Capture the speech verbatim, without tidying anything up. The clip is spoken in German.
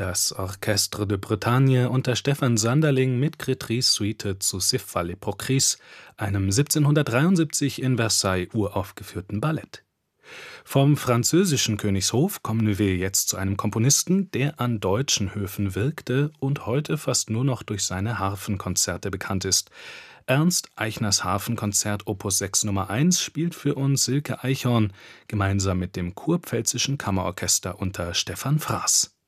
Das Orchestre de Bretagne unter Stefan Sanderling mit Crétry's Suite zu Céphalèpocris, einem siebzehnhundertdreiundsiebzig in Versailles uraufgeführten Ballett. Vom französischen Königshof kommen wir jetzt zu einem Komponisten, der an deutschen Höfen wirkte und heute fast nur noch durch seine Harfenkonzerte bekannt ist. Ernst Eichners Harfenkonzert Opus sechs Nummer eins spielt für uns Silke Eichhorn gemeinsam mit dem Kurpfälzischen Kammerorchester unter Stefan Fraß.